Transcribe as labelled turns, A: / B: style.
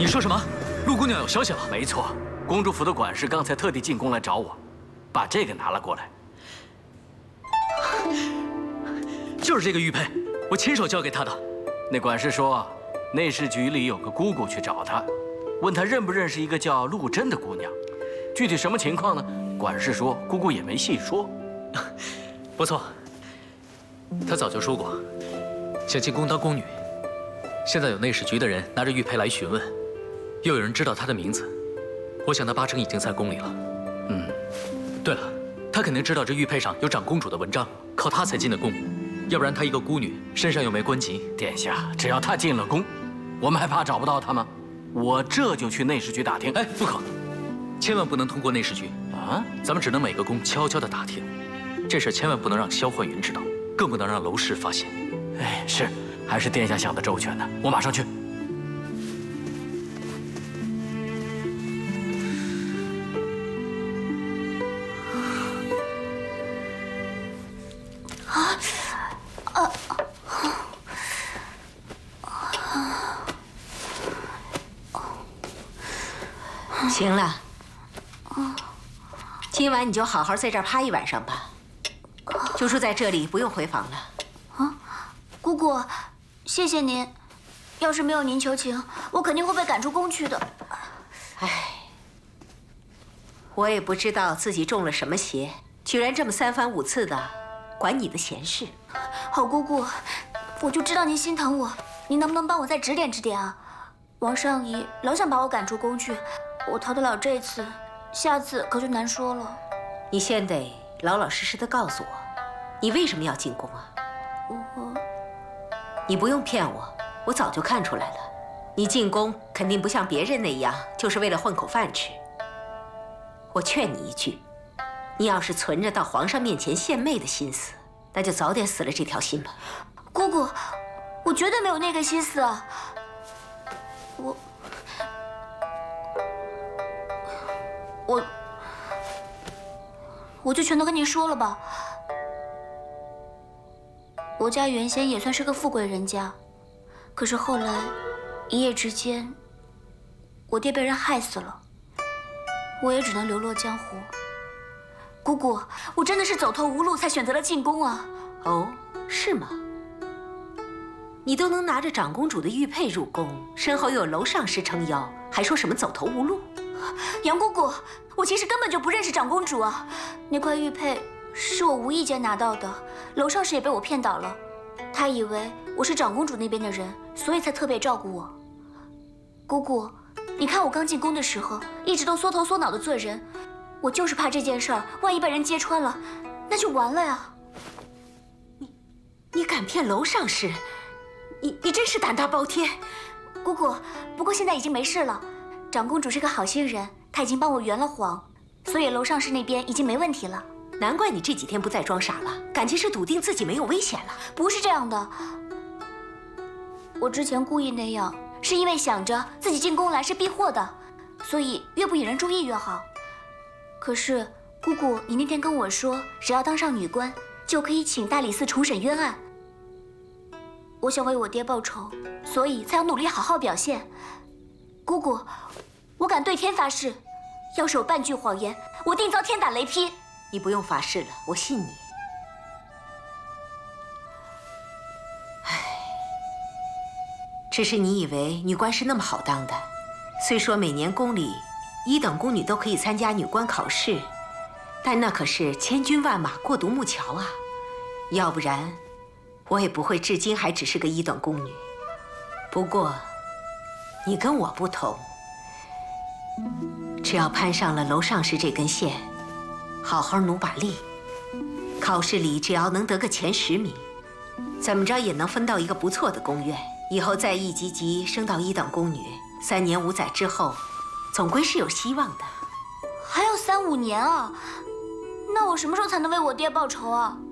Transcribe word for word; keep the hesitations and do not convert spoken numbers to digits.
A: 你说什么？陆姑娘有消息了？
B: 没错，公主府的管事刚才特地进宫来找我，把这个拿了过来。
A: 就是这个玉佩，我亲手交给她的。
B: 那管事说，内侍局里有个姑姑去找他，问他认不认识一个叫陆贞的姑娘。具体什么情况呢？管事说，姑姑也没细说。
A: 不错，她早就说过，想进宫当宫女。现在有内侍局的人拿着玉佩来询问，又有人知道她的名字，我想她八成已经在宫里了。
B: 嗯，
A: 对了，她肯定知道这玉佩上有长公主的文章，靠她才进的宫，要不然她一个孤女，身上又没官籍。
B: 殿下，只要她进了宫，我们还怕找不到她吗？我这就去内侍局打听。
A: 哎，不可，千万不能通过内侍局
B: 啊！
A: 咱们只能每个宫悄悄地打听，这事千万不能让萧焕云知道，更不能让娄氏发现。
B: 哎，是，还是殿下想得周全呢。我马上去。
C: 啊啊！
D: 行了，今晚你就好好在这儿趴一晚上吧，就住在这里，不用回房了。
C: 啊，姑姑，谢谢您。要是没有您求情，我肯定会被赶出宫去的。
D: 唉，我也不知道自己中了什么邪，居然这么三番五次的管你的闲事。
C: 好姑姑，我就知道您心疼我，您能不能帮我再指点指点啊？王尚仪老想把我赶出宫去，我逃得了这次，下次可就难说了。
D: 你先得老老实实的告诉我，你为什么要进宫啊？
C: 我……
D: 你不用骗我，我早就看出来了。你进宫肯定不像别人那样，就是为了混口饭吃。我劝你一句，你要是存着到皇上面前献媚的心思，那就早点死了这条心吧。
C: 姑姑，我绝对没有那个心思啊！我……我……我就全都跟您说了吧。我家原先也算是个富贵人家，可是后来一夜之间，我爹被人害死了，我也只能流落江湖。姑姑，我真的是走投无路才选择了进宫啊！
D: 哦，是吗？你都能拿着长公主的玉佩入宫，身后又有娄尚师撑腰，还说什么走投无路？
C: 杨姑姑，我其实根本就不认识长公主啊，那块玉佩是我无意间拿到的，娄尚师也被我骗倒了，他以为我是长公主那边的人，所以才特别照顾我。姑姑，你看我刚进宫的时候，一直都缩头缩脑的做人，我就是怕这件事儿万一被人揭穿了，那就完了呀。
D: 你，你敢骗娄尚师？你你真是胆大包天。
C: 姑姑，不过现在已经没事了，长公主是个好心人，她已经帮我圆了谎，所以娄尚师那边已经没问题了。
D: 难怪你这几天不再装傻了，感情是笃定自己没有危险了。
C: 不是这样的，我之前故意那样，是因为想着自己进宫来是避祸的，所以越不引人注意越好。可是姑姑，你那天跟我说，只要当上女官，就可以请大理寺重审冤案。我想为我爹报仇，所以才要努力好好表现。姑姑，我敢对天发誓，要是有半句谎言，我定遭天打雷劈。
D: 你不用发誓了，我信你。唉，只是你以为女官是那么好当的？虽说每年宫里一等宫女都可以参加女官考试，但那可是千军万马过独木桥啊！要不然，我也不会至今还只是个一等宫女。不过，你跟我不同，只要攀上了娄尚师这根线，好好努把力，考试里只要能得个前十名，怎么着也能分到一个不错的宫院。以后再一级级升到一等宫女，三年五载之后，总归是有希望的。
C: 还有三五年啊，那我什么时候才能为我爹报仇啊？